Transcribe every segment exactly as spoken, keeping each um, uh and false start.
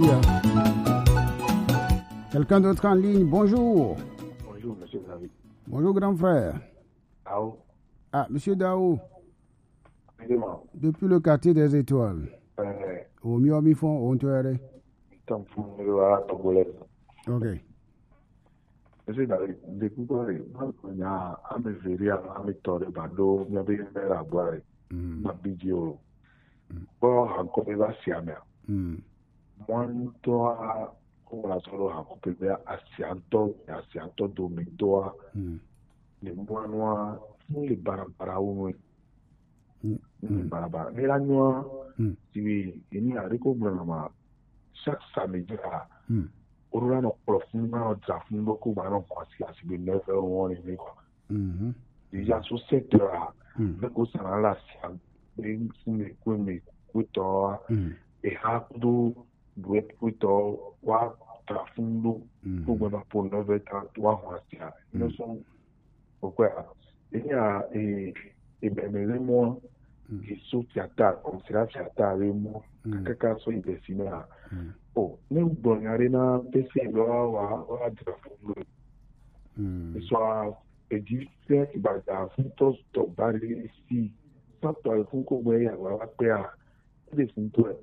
Quelqu'un d'autre en ligne, bonjour. Bonjour, monsieur David. Bonjour, grand frère. Daou. Ah, monsieur Daou. Évidemment. Depuis le quartier des étoiles. Euh, Au mieux, mi font, on te verrait. tant pour nous, à Togolais. Ok. Monsieur David, depuis quoi, on y a un mévéria, un méthode, bando, il y avait une mère à boire, ma vidéo. Bon, encore des vaciamers. Moi, toi, on a solo à couper à Sianto, à Sianto Domito, les moines, les barabaraouis. Barabara. Mais la nuit, si il y a des problèmes, chaque samedi, on a un profond draft, beaucoup de gens qui ont été neuf heures. Il y a sous cette heure, le conseil à la science, les coups, et Hakdo, doit plutôt voir drafundo, pour me pour neuf heures, trois mois. Nous sommes pourquoi il y a et bien, les mois. Qui sont fiata, comme c'est la fiata, les mots, quelqu'un soit dessiné là. Oh, nous, bon, il y a rien, P C, là, on va, on va dire, il soit, et dit, c'est, il va dire, vous tous, tu vas ici, sans toi, il faut qu'on voie, on va faire, c'est des symptômes.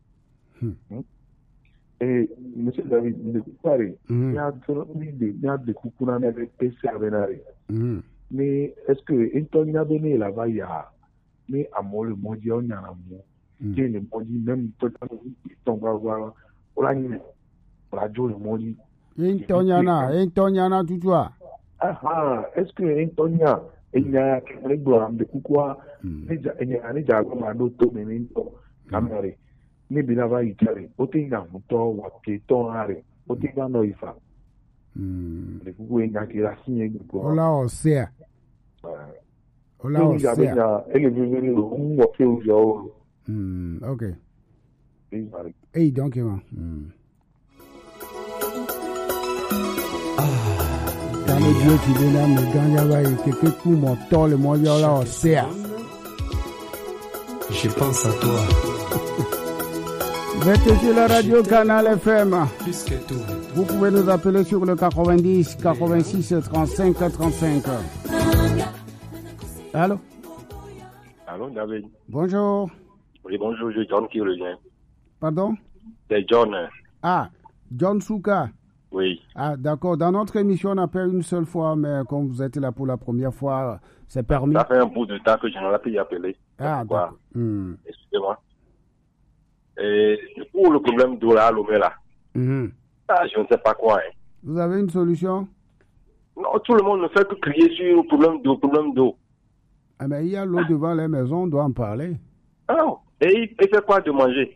Et, monsieur David, il est pareil, il y a il y a des coups qu'on a avec P C à Vénaré. Mais, est-ce que, il y a donné là-bas, il y a, mais à moi le maudit on y a un mot qui est le maudit même peut-être ton voir on l'a mis on l'a dit le maudit Intoniana Intoniana tu vois ah ah est-ce que Intonia il y a quelqu'un de quoi il y a il y a un dialogue à d'autres mais caméra ni bien va y aller autant na moto wa keton are autant na no ifa le coup il y a qui la signé on l'a osé Hola, Osea. Hmm, ok. Hey, donc, hmm. Quand le Dieu qui vient là, me gagne, quelqu'un coup mon temps, le moyen là, Osea. Je pense à toi. Vous êtes sur la radio Canal F M. Vous pouvez nous appeler sur le quatre-vingt-dix, quatre-vingt-six, trente-cinq, trente-cinq. Allô? Allô, David. Bonjour. Oui, bonjour, c'est John qui revient. Pardon? C'est John. Ah, John Souka. Oui. Ah, d'accord. Dans notre émission, on appelle une seule fois, mais comme vous êtes là pour la première fois, c'est permis. Ça fait un bout de temps que je n'en ai plus appelé. Ah, d'accord. Hmm. Excusez-moi. Et pour le problème d'eau là, l'eau là, mm-hmm. ah, je ne sais pas quoi. Hein. Vous avez une solution? Non, tout le monde ne fait que crier sur le problème d'eau, problème d'eau. Ah, mais il y a l'eau devant les maisons, on doit en parler. Ah, et il, il fait quoi de manger?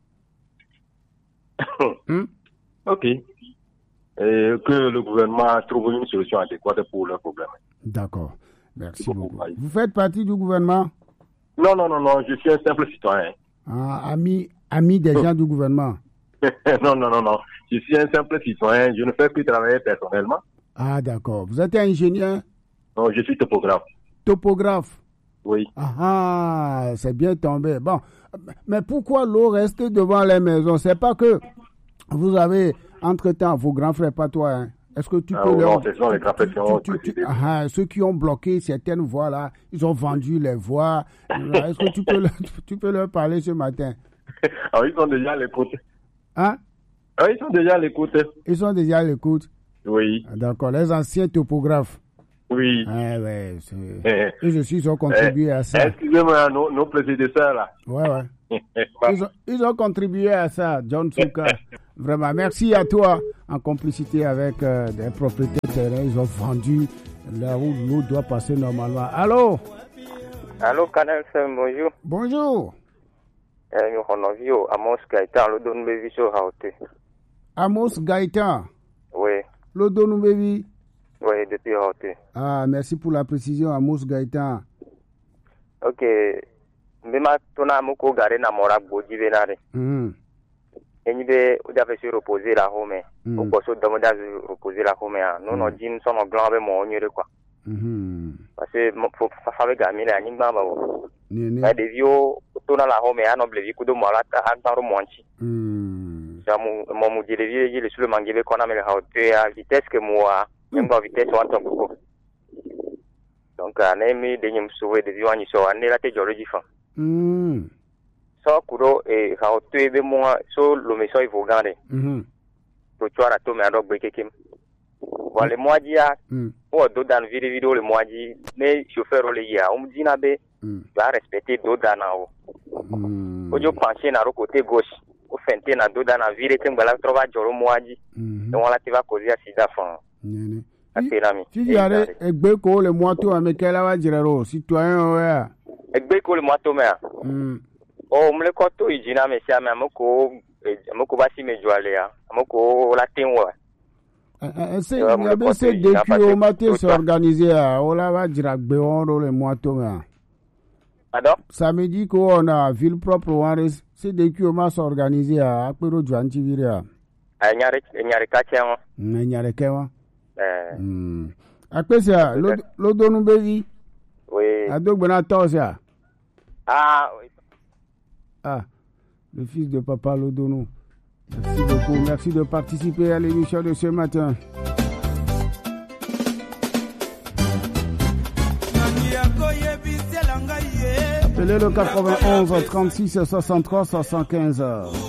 hmm? Ok. Et que le gouvernement trouve une solution adéquate pour le problème. D'accord. Merci beaucoup. beaucoup. Vous faites partie du gouvernement? Non, non, non, non, je suis un simple citoyen. Ah, ami, ami des gens du gouvernement? Non, non, non, non. Je suis un simple citoyen. Je ne fais plus travailler personnellement. Ah, d'accord. Vous êtes ingénieur? Non, je suis topographe. Topographe? Oui. Ah, ah, c'est bien tombé. Bon, mais pourquoi l'eau reste devant les maisons? C'est pas que vous avez entre-temps vos grands frères, pas toi, hein? Est-ce que tu ah, peux non, leur... Non, ce sont les grands frères qui ont tu, tu, tu, ah, ceux qui ont bloqué certaines voies là, ils ont vendu les voies. Est-ce que tu peux, leur, tu peux leur parler ce matin? Ah, ils sont déjà à l'écoute. Hein? Ah, ils sont déjà à l'écoute. Ils sont déjà à l'écoute? Oui. Ah, d'accord, les anciens topographes. Oui. Ah, ouais, c'est... Et je suis, ils ont contribué eh, à ça. Excusez-moi, nos, nos prédécesseurs là. Ouais, ouais. ils, ont, ils ont contribué à ça, John Souka. Vraiment, merci à toi, en complicité avec euh, des propriétaires de terrain. Ils ont vendu là où l'eau doit passer normalement. Allô? Allô, Canal F M, bonjour. Bonjour. Eh, Amos Gaëtan, le don baby sur Haute. Amos Gaëtan? Oui. Le don baby? Oui, depuis Haute. Ah, merci pour la précision, Amos Gaëtan. Ok. Mbima tona muko gare na mora boji benare. Mhm. Enyi be o da se reposer la home. O ko so damo da reposer la home a. No no jim so no grand be mo onyere kwa. Mhm. Parce que faut fa be ga mi la ni gba ba wo. Ni ni. Ba de vio tona la home a no blevi kudo mala ta agba ro monchi. Mhm. mo mo dire vie le sur le mangebe kona me ha te à vitesse que moi même pas vitesse wa ton ko donc ane mi de nyim souwe de viwani so ane la te joro jifa mm so kuro e ha te be mo so lo me so i vogande mhm to chora to me ado gbe kekem wale moadia o do dan vide video le moadi ne chauffeur le ya on dit na be va respecter do dan o o jo pencher na côté gauche o fente na do dan na vire te ngala trova joro moadi donc on la ti va causer accident fa nene si yare egbe ko le moto amekela wa jirero citoyen o ya egbe ko le moto me mm o mle ko to ijina me sia me amoko amoko basi me joale ya amoko la tenwa c'est il y a ces depuis au matin s'organiser on la va dire gbe on le moto me pardon samedi ko on a ville propre on c'est depuis au matin s'organiser à apero joanti viria a nyare nyare ka chen nyare kewa eh mm apesa lo lo donu bevi oui adogbona tosia ah oui ah le fils de papa Lodonou. Merci beaucoup, merci de participer à l'émission de ce matin. Appelez le quatre-vingt-onze trente-six soixante-trois soixante-quinze.